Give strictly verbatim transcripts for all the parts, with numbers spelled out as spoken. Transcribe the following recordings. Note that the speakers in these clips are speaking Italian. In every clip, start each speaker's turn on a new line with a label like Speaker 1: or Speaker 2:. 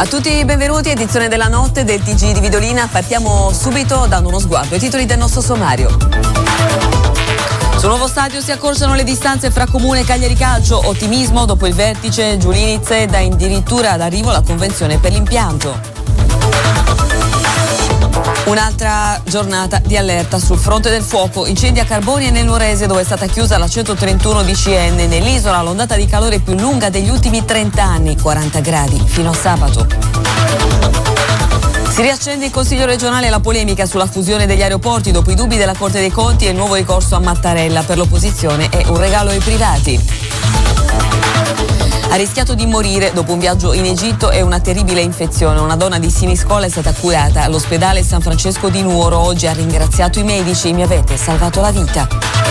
Speaker 1: A tutti benvenuti, edizione della notte del T G di Vidolina. Partiamo subito dando uno sguardo ai titoli del nostro sommario. Sul nuovo stadio si accorciano le distanze fra Comune e Cagliari Calcio. Ottimismo dopo il vertice Giulinizze, dà addirittura d'arrivo la convenzione per l'impianto. Un'altra giornata di allerta sul fronte del fuoco, incendi a Carbonia e nel Nuorese, dove è stata chiusa la centotrentuno D C N. Nell'isola l'ondata di calore più lunga degli ultimi trenta anni, quaranta gradi fino a sabato. Si riaccende il Consiglio regionale e la polemica sulla fusione degli aeroporti dopo i dubbi della Corte dei Conti e il nuovo ricorso a Mattarella. Per l'opposizione è un regalo ai privati. Ha rischiato di morire dopo un viaggio in Egitto e una terribile infezione. Una donna di Siniscola è stata curata all'ospedale San Francesco di Nuoro. Oggi ha ringraziato i medici: mi avete salvato la vita.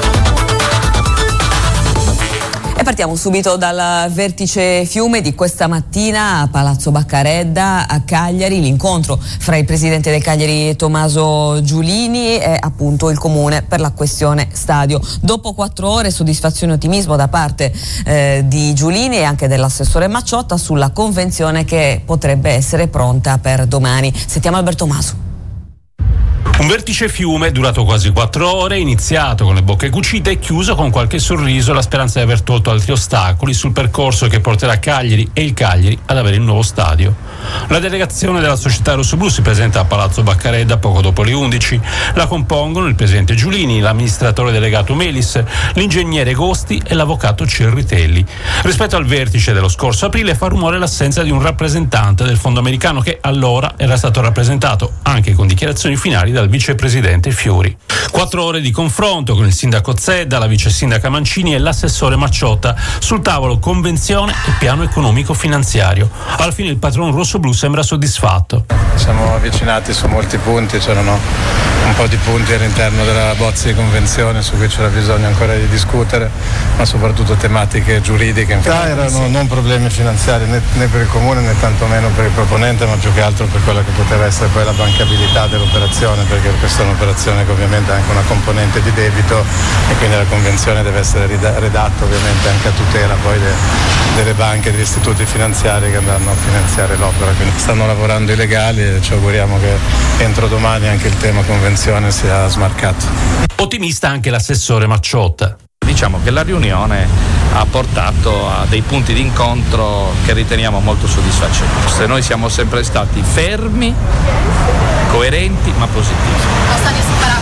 Speaker 1: E partiamo subito dal vertice fiume di questa mattina a Palazzo Baccaredda a Cagliari. L'incontro fra il presidente del Cagliari Tommaso Giulini e appunto il comune per la questione stadio. Dopo quattro ore soddisfazione e ottimismo da parte eh, di Giulini e anche dell'assessore Macciotta sulla convenzione che potrebbe essere pronta per domani. Sentiamo Alberto Masu.
Speaker 2: Un vertice fiume durato quasi quattro ore, iniziato con le bocche cucite e chiuso con qualche sorriso, la speranza di aver tolto altri ostacoli sul percorso che porterà Cagliari e il Cagliari ad avere il nuovo stadio. La delegazione della società rossoblu si presenta a Palazzo Baccaredda poco dopo le undici. La compongono il presidente Giulini, l'amministratore delegato Melis, l'ingegnere Gosti e l'avvocato Cerritelli. Rispetto al vertice dello scorso aprile fa rumore l'assenza di un rappresentante del fondo americano che allora era stato rappresentato anche con dichiarazioni finali dal vicepresidente Fiori. Quattro ore di confronto con il sindaco Zedda, la vice sindaca Mancini e l'assessore Macciotta. Sul tavolo convenzione e piano economico finanziario. Alla fine il patron rossoblu sembra soddisfatto.
Speaker 3: Siamo avvicinati su molti punti, c'erano un po' di punti all'interno della bozza di convenzione su cui c'era bisogno ancora di discutere, ma soprattutto tematiche giuridiche. In realtà erano non problemi finanziari né, né per il comune né tantomeno per il proponente, ma più che altro per quella che poteva essere poi la bancabilità dell'operazione, perché questa è un'operazione che ovviamente ha anche una componente di debito e quindi la convenzione deve essere redatta ovviamente anche a tutela poi de, delle banche e degli istituti finanziari che andranno a finanziare l'opera. Quindi stanno lavorando i legali e ci auguriamo che entro domani anche il tema convenzione sia smarcato.
Speaker 2: Ottimista anche l'assessore Macciotta.
Speaker 4: Diciamo che la riunione ha portato a dei punti di incontro che riteniamo molto soddisfacenti. Se noi siamo sempre stati fermi, coerenti ma positivi.
Speaker 5: Non stati separati?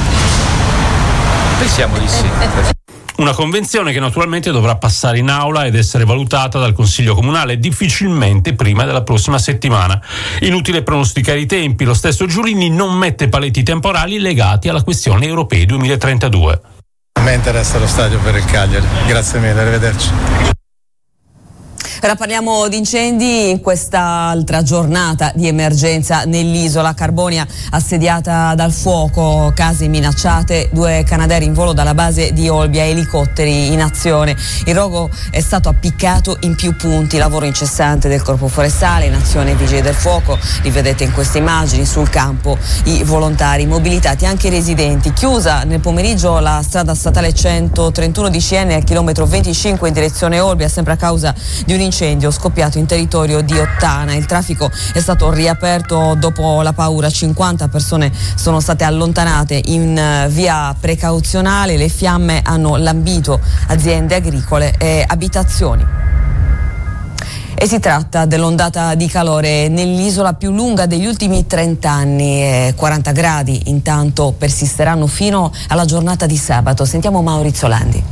Speaker 4: Pensiamo di sì.
Speaker 2: Una convenzione che naturalmente dovrà passare in aula ed essere valutata dal Consiglio Comunale difficilmente prima della prossima settimana. Inutile pronosticare i tempi, lo stesso Giulini non mette paletti temporali legati alla questione Europei duemilatrentadue.
Speaker 3: A me interessa lo stadio per il Cagliari. Grazie mille, arrivederci.
Speaker 1: Ora parliamo di incendi in quest'altra giornata di emergenza nell'isola. Carbonia assediata dal fuoco, case minacciate, due Canadair in volo dalla base di Olbia, elicotteri in azione. Il rogo è stato appiccato in più punti, lavoro incessante del corpo forestale, in azione vigili del fuoco. Li vedete in queste immagini, sul campo i volontari mobilitati, anche i residenti. Chiusa nel pomeriggio la strada statale centotrentuno D C N al chilometro venticinque in direzione Olbia, sempre a causa di un incendio scoppiato in territorio di Ottana. Il traffico è stato riaperto dopo la paura, cinquanta persone sono state allontanate in via precauzionale, le fiamme hanno lambito aziende agricole e abitazioni. E si tratta dell'ondata di calore nell'isola più lunga degli ultimi trenta anni, quaranta gradi intanto persisteranno fino alla giornata di sabato. Sentiamo Maurizio Landi.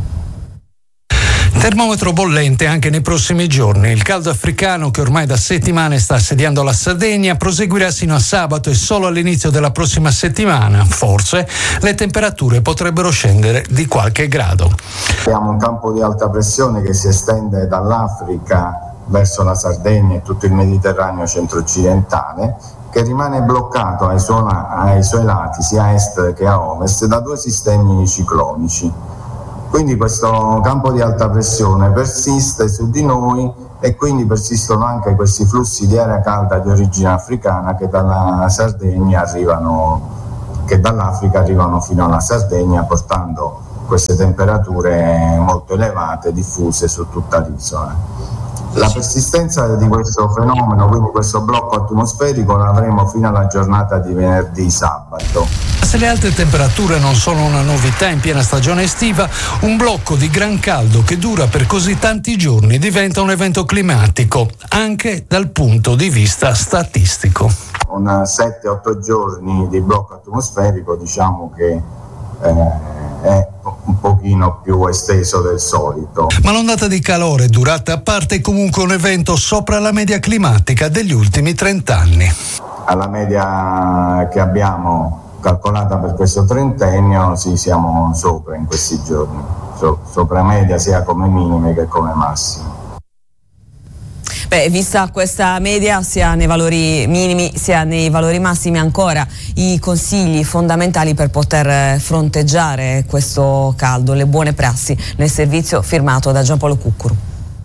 Speaker 6: Termometro bollente anche nei prossimi giorni. Il caldo africano, che ormai da settimane sta assediando la Sardegna, proseguirà sino a sabato e solo all'inizio della prossima settimana, forse, le temperature potrebbero scendere di qualche grado.
Speaker 7: Abbiamo un campo di alta pressione che si estende dall'Africa verso la Sardegna e tutto il Mediterraneo centro-occidentale, che rimane bloccato ai suoi, ai suoi lati, sia a est che a ovest, da due sistemi ciclonici. Quindi questo campo di alta pressione persiste su di noi e quindi persistono anche questi flussi di aria calda di origine africana che dalla Sardegna arrivano, che dall'Africa arrivano fino alla Sardegna, portando queste temperature molto elevate diffuse su tutta l'isola. La persistenza di questo fenomeno, quindi questo blocco atmosferico, lo avremo fino alla giornata di venerdì sabato.
Speaker 6: Se le alte temperature non sono una novità in piena stagione estiva, un blocco di gran caldo che dura per così tanti giorni diventa un evento climatico, anche dal punto di vista statistico.
Speaker 7: Con sette otto giorni di blocco atmosferico, diciamo che eh, è un pochino più esteso del solito.
Speaker 6: Ma l'ondata di calore durata a parte è comunque un evento sopra la media climatica degli ultimi trent'anni.
Speaker 7: Alla media che abbiamo calcolata per questo trentennio, sì, siamo sopra in questi giorni, so, sopra media sia come minime che come massime.
Speaker 1: Beh, vista questa media sia nei valori minimi sia nei valori massimi, ancora i consigli fondamentali per poter fronteggiare questo caldo, le buone prassi nel servizio firmato da Giampaolo Cuccuru.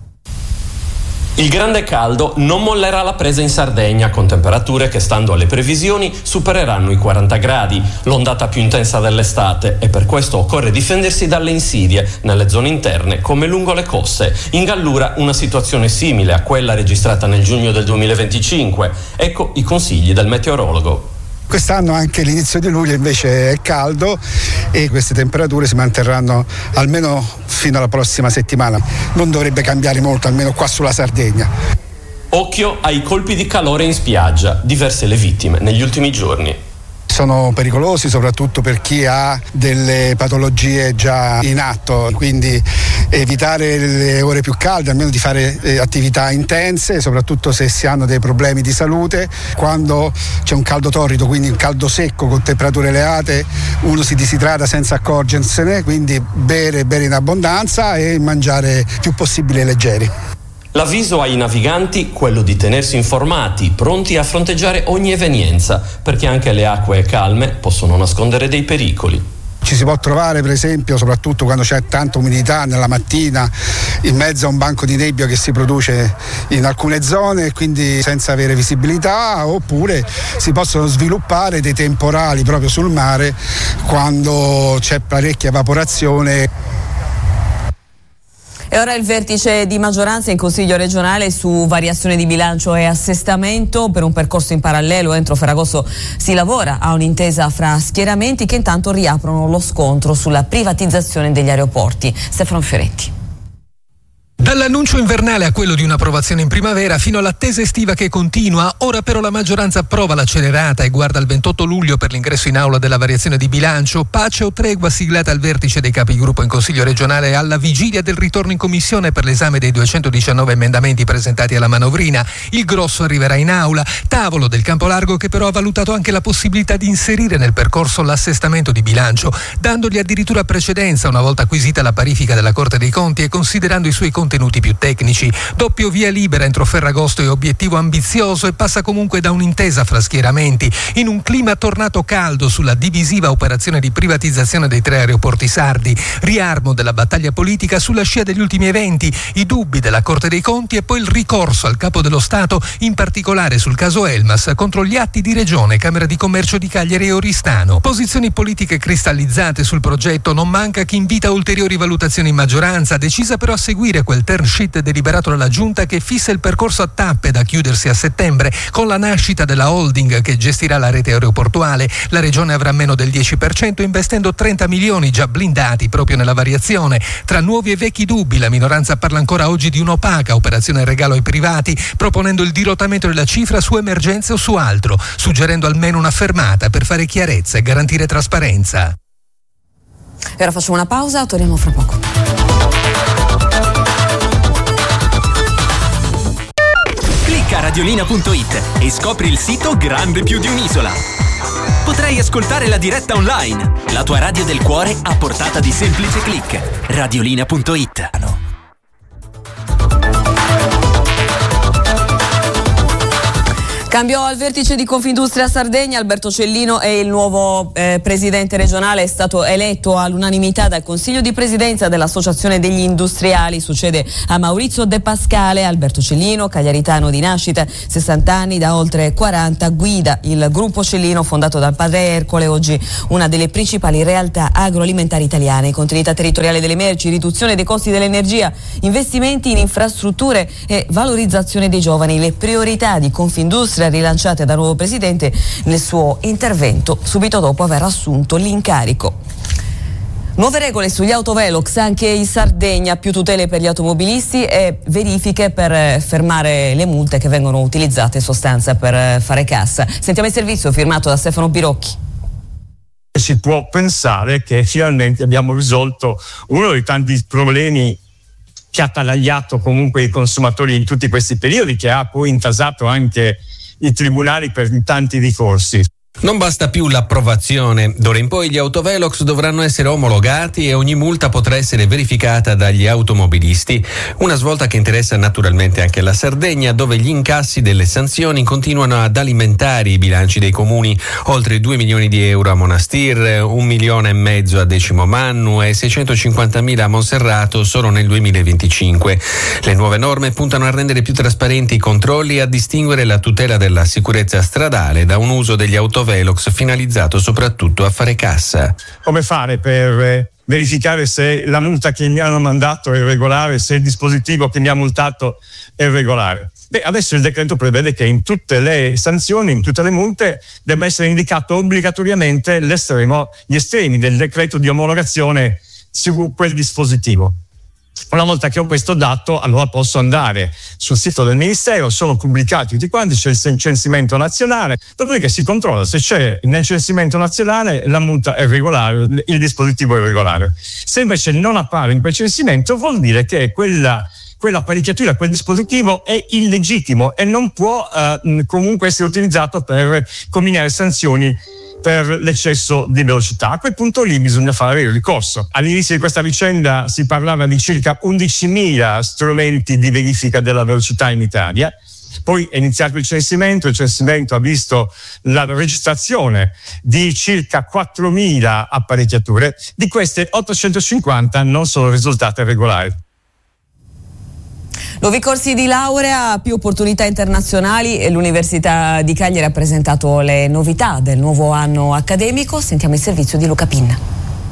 Speaker 5: Il grande caldo non mollerà la presa in Sardegna, con temperature che, stando alle previsioni, supereranno i quaranta gradi, l'ondata più intensa dell'estate, e per questo occorre difendersi dalle insidie nelle zone interne come lungo le coste. In Gallura una situazione simile a quella registrata nel giugno del duemilaventicinque. Ecco i consigli del meteorologo.
Speaker 8: Quest'anno anche l'inizio di luglio invece è caldo e queste temperature si manterranno almeno fino alla prossima settimana. Non dovrebbe cambiare molto, almeno qua sulla Sardegna.
Speaker 5: Occhio ai colpi di calore in spiaggia, diverse le vittime negli ultimi giorni.
Speaker 8: Sono pericolosi soprattutto per chi ha delle patologie già in atto, quindi evitare le ore più calde, almeno di fare eh, attività intense, soprattutto se si hanno dei problemi di salute. Quando c'è un caldo torrido, quindi un caldo secco con temperature elevate, uno si disidrata senza accorgersene, quindi bere, bere in abbondanza e mangiare più possibile leggeri.
Speaker 5: L'avviso ai naviganti, quello di tenersi informati, pronti a fronteggiare ogni evenienza, perché anche le acque calme possono nascondere dei pericoli.
Speaker 8: Ci si può trovare, per esempio, soprattutto quando c'è tanta umidità nella mattina, in mezzo a un banco di nebbia che si produce in alcune zone, quindi senza avere visibilità, oppure si possono sviluppare dei temporali proprio sul mare quando c'è parecchia evaporazione.
Speaker 1: E ora il vertice di maggioranza in Consiglio regionale su variazione di bilancio e assestamento. Per un percorso in parallelo entro Ferragosto si lavora a un'intesa fra schieramenti che intanto riaprono lo scontro sulla privatizzazione degli aeroporti. Stefano Fioretti.
Speaker 9: Dall'annuncio invernale a quello di un'approvazione in primavera fino all'attesa estiva che continua, ora però la maggioranza approva l'accelerata e guarda al ventotto luglio per l'ingresso in aula della variazione di bilancio, pace o tregua siglata al vertice dei capigruppo in Consiglio regionale alla vigilia del ritorno in commissione per l'esame dei duecentodiciannove emendamenti presentati alla manovrina. Il grosso arriverà in aula, tavolo del campo largo che però ha valutato anche la possibilità di inserire nel percorso l'assestamento di bilancio, dandogli addirittura precedenza una volta acquisita la parifica della Corte dei Conti e considerando i suoi contenuti più tecnici. Doppio via libera entro Ferragosto e obiettivo ambizioso, e passa comunque da un'intesa fra schieramenti in un clima tornato caldo sulla divisiva operazione di privatizzazione dei tre aeroporti sardi, riarmo della battaglia politica sulla scia degli ultimi eventi, i dubbi della Corte dei Conti e poi il ricorso al Capo dello Stato, in particolare sul caso Elmas, contro gli atti di Regione, Camera di Commercio di Cagliari e Oristano. Posizioni politiche cristallizzate sul progetto, non manca chi invita ulteriori valutazioni in maggioranza, decisa però a seguire quel term sheet deliberato dalla Giunta che fissa il percorso a tappe da chiudersi a settembre con la nascita della holding che gestirà la rete aeroportuale. La Regione avrà meno del dieci per cento investendo trenta milioni già blindati proprio nella variazione. Tra nuovi e vecchi dubbi la minoranza parla ancora oggi di un'opaca operazione regalo ai privati, proponendo il dirottamento della cifra su emergenze o su altro, suggerendo almeno una fermata per fare chiarezza e garantire trasparenza.
Speaker 1: E ora facciamo una pausa, torniamo fra poco.
Speaker 10: Clicca radiolina punto it e scopri il sito grande più di un'isola. Potrai ascoltare la diretta online, la tua radio del cuore a portata di semplice click. radiolina punto it.
Speaker 1: Cambio al vertice di Confindustria Sardegna. Alberto Cellino è il nuovo eh, presidente regionale, è stato eletto all'unanimità dal Consiglio di Presidenza dell'Associazione degli Industriali. Succede a Maurizio De Pascale. Alberto Cellino, cagliaritano di nascita, sessanta anni, da oltre quaranta, guida il gruppo Cellino fondato dal padre Ercole, oggi una delle principali realtà agroalimentari italiane. Continuità territoriale delle merci, riduzione dei costi dell'energia, investimenti in infrastrutture e valorizzazione dei giovani, le priorità di Confindustria rilanciate dal nuovo presidente nel suo intervento subito dopo aver assunto l'incarico. Nuove regole sugli autovelox anche in Sardegna, più tutele per gli automobilisti e verifiche per fermare le multe che vengono utilizzate in sostanza per fare cassa. Sentiamo il servizio firmato da Stefano Birocchi.
Speaker 11: Si può pensare che finalmente abbiamo risolto uno dei tanti problemi che ha attanagliato comunque i consumatori in tutti questi periodi, che ha poi intasato anche i tribunali per tanti ricorsi.
Speaker 12: Non basta più l'approvazione. D'ora in poi gli autovelox dovranno essere omologati e ogni multa potrà essere verificata dagli automobilisti. Una svolta che interessa naturalmente anche la Sardegna, dove gli incassi delle sanzioni continuano ad alimentare i bilanci dei comuni. Oltre due milioni di euro a Monastir, un milione e mezzo a Decimomannu e seicentocinquantamila a Monserrato solo nel duemilaventicinque. Le nuove norme puntano a rendere più trasparenti i controlli e a distinguere la tutela della sicurezza stradale da un uso degli autovelox Velox finalizzato soprattutto a fare cassa.
Speaker 11: Come fare per verificare se la multa che mi hanno mandato è regolare, se il dispositivo che mi ha multato è regolare? Beh, adesso il decreto prevede che in tutte le sanzioni, in tutte le multe, debba essere indicato obbligatoriamente l'estremo, gli estremi del decreto di omologazione su quel dispositivo. Una volta che ho questo dato, allora posso andare sul sito del Ministero, sono pubblicati tutti quanti, c'è il censimento nazionale, dopodiché si controlla se c'è nel censimento nazionale la multa è regolare, il dispositivo è regolare. Se invece non appare in quel censimento, vuol dire che quella quell'apparecchiatura, quel dispositivo è illegittimo e non può uh, comunque essere utilizzato per comminare sanzioni per l'eccesso di velocità. A quel punto lì bisogna fare il ricorso. All'inizio di questa vicenda si parlava di circa undicimila strumenti di verifica della velocità in Italia. Poi è iniziato il censimento, il censimento ha visto la registrazione di circa quattromila apparecchiature, di queste ottocentocinquanta non sono risultate regolari.
Speaker 1: Nuovi corsi di laurea, più opportunità internazionali e l'Università di Cagliari ha presentato le novità del nuovo anno accademico. Sentiamo il servizio di Luca Pinna.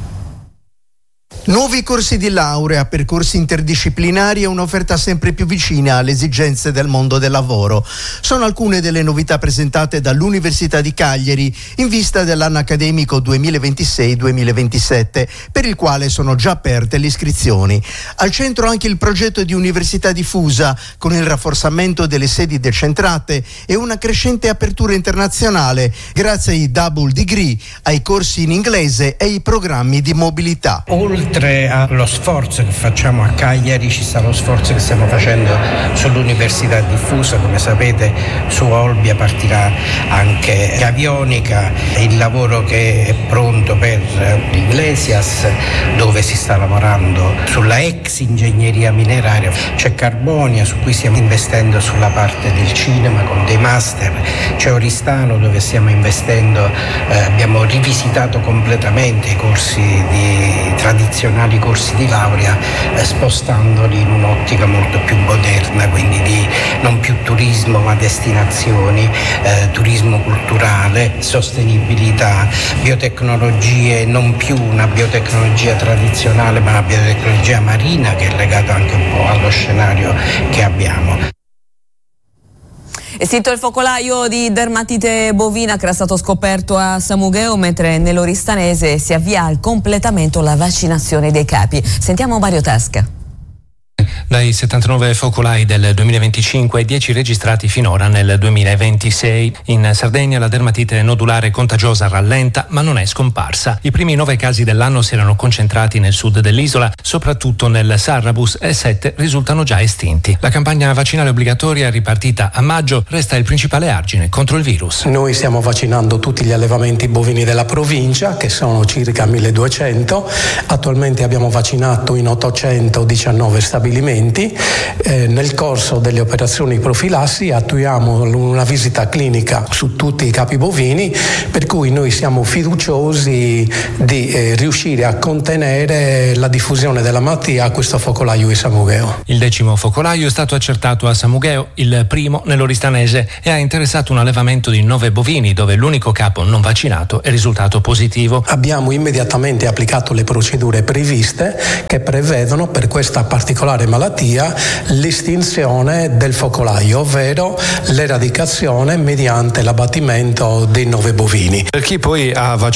Speaker 13: Nuovi corsi di laurea, percorsi interdisciplinari e un'offerta sempre più vicina alle esigenze del mondo del lavoro. Sono alcune delle novità presentate dall'Università di Cagliari in vista dell'anno accademico duemilaventisei duemilaventisette, per il quale sono già aperte le iscrizioni. Al centro anche il progetto di università diffusa, con il rafforzamento delle sedi decentrate e una crescente apertura internazionale grazie ai double degree, ai corsi in inglese e ai programmi di mobilità.
Speaker 14: Oltre allo sforzo che facciamo a Cagliari, ci sta lo sforzo che stiamo facendo sull'università diffusa. Come sapete, su Olbia partirà anche Avionica, il lavoro che è pronto per l'Iglesias, dove si sta lavorando sulla ex ingegneria mineraria. C'è Carbonia, su cui stiamo investendo sulla parte del cinema con dei master. C'è Oristano, dove stiamo investendo, eh, abbiamo rivisitato completamente i corsi di tradizione, corsi di laurea, eh, spostandoli in un'ottica molto più moderna, quindi di non più turismo ma destinazioni, eh, turismo culturale, sostenibilità, biotecnologie, non più una biotecnologia tradizionale ma una biotecnologia marina, che è legata anche un po' allo scenario che abbiamo.
Speaker 1: Estinto il focolaio di dermatite bovina che era stato scoperto a Samugheo, mentre nell'Oristanese si avvia al completamento la vaccinazione dei capi. Sentiamo Mario Tasca.
Speaker 15: Dai settantanove focolai del duemilaventicinque, dieci registrati finora nel duemilaventisei. In Sardegna la dermatite nodulare contagiosa rallenta, ma non è scomparsa. I primi nove casi dell'anno si erano concentrati nel sud dell'isola, soprattutto nel Sarrabus, e sette risultano già estinti. La campagna vaccinale obbligatoria, ripartita a maggio, resta il principale argine contro il virus.
Speaker 16: Noi stiamo vaccinando tutti gli allevamenti bovini della provincia, che sono circa milleduecento. Attualmente abbiamo vaccinato in ottocentodiciannove stabilimenti stabilimenti. Eh, nel corso delle operazioni profilassi attuiamo una visita clinica su tutti i capi bovini, per cui noi siamo fiduciosi di eh, riuscire a contenere la diffusione della malattia a questo focolaio di Samugheo.
Speaker 15: Il decimo focolaio è stato accertato a Samugheo, il primo nell'Oristanese, e ha interessato un allevamento di nove bovini dove l'unico capo non vaccinato è risultato positivo.
Speaker 16: Abbiamo immediatamente applicato le procedure previste che prevedono per questa particolare malattia l'estinzione del focolaio, ovvero l'eradicazione mediante l'abbattimento dei nove bovini.
Speaker 17: Per chi poi ha vaccinato